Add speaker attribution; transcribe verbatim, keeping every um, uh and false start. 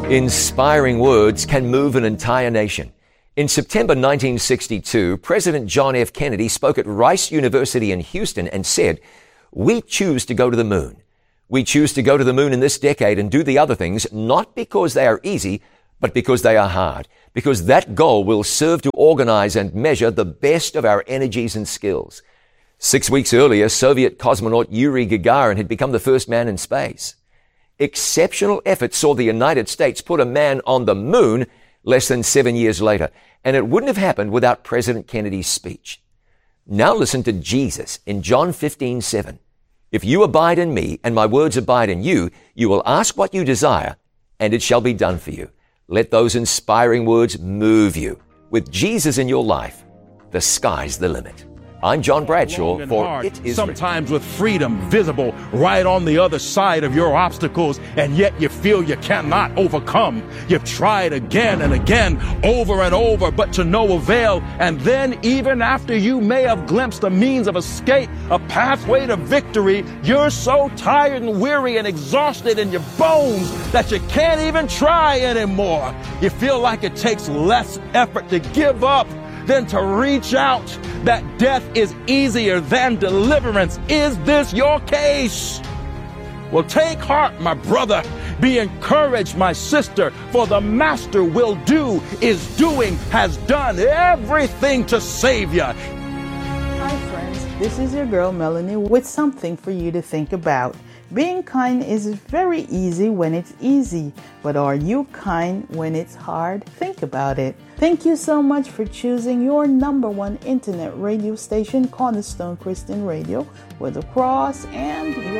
Speaker 1: Inspiring words can move an entire nation. In September nineteen sixty-two, President John F. Kennedy spoke at Rice University in Houston and said, "We choose to go to the moon. We choose to go to the moon in this decade and do the other things, not because they are easy, but because they are hard, because that goal will serve to organize and measure the best of our energies and skills." Six weeks earlier, Soviet cosmonaut Yuri Gagarin had become the first man in space. Exceptional effort saw the United States put a man on the moon less than seven years later, and it wouldn't have happened without President Kennedy's speech. Now listen to Jesus in John fifteen seven. "If you abide in me and my words abide in you, you will ask what you desire, and it shall be done for you." Let those inspiring words move you. With Jesus in your life, the sky's the limit. I'm John Bradshaw for
Speaker 2: hard,
Speaker 1: It Is
Speaker 2: sometimes with freedom visible right on the other side of your obstacles, and yet you feel you cannot overcome. You've tried again and again, over and over, but to no avail. And then, even after you may have glimpsed a means of escape, a pathway to victory, you're so tired and weary and exhausted in your bones that you can't even try anymore. You feel like it takes less effort to give up than to reach out, that death is easier than deliverance. Is this your case? Well, take heart, my brother. Be encouraged, my sister, for the Master will do, is doing, has done everything to save you.
Speaker 3: Hi, friends. This is your girl, Melanie, with something for you to think about. Being kind is very easy when it's easy, but are you kind when it's hard? Think about it. Thank you so much for choosing your number one internet radio station, Cornerstone Christian Radio, with a cross and your